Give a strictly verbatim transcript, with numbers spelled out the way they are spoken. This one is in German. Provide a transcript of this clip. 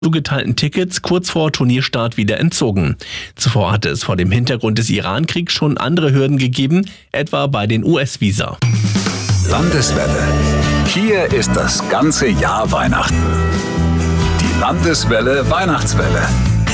zugeteilten Tickets kurz vor Turnierstart wieder entzogen. Zuvor hatte es vor dem Hintergrund des Iran-Kriegs schon andere Hürden gegeben, etwa bei den U S-Visa. Landeswelle. Hier ist das ganze Jahr Weihnachten. Die Landeswelle Weihnachtswelle.